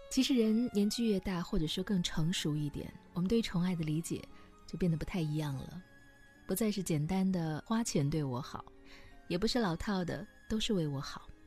其实人年纪越大，或者说更成熟一点，我们对宠爱的理解就变得不太一样了，不再是简单的花钱对我好，也不是老套的都是为我好。